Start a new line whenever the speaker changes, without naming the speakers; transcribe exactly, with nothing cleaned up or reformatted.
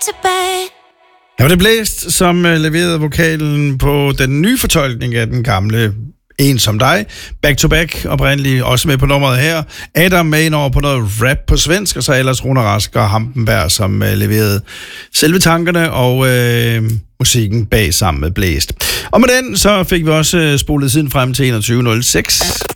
tilbage.
Ja, det Blæst, som uh, leverede vokalen på den nye fortolkning af den gamle En som dig. Back to back, oprindeligt også med på nummeret her. Adam med ind over på noget rap på svensk, og så ellers Rune Rask og Hampenberg, som uh, leverede selve tankerne og uh, musikken bag sammen med Blæst. Og med den, så fik vi også uh, spolet siden frem til enogtyve nul seks.